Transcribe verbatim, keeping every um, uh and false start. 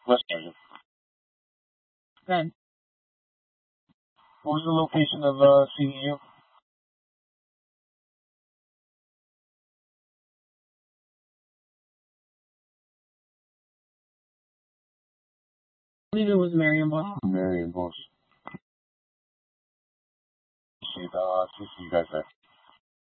West Area. Ben. What was the location of uh, seeing you? I believe it was Marion Boss. Marion Boss. See, uh, see you guys there.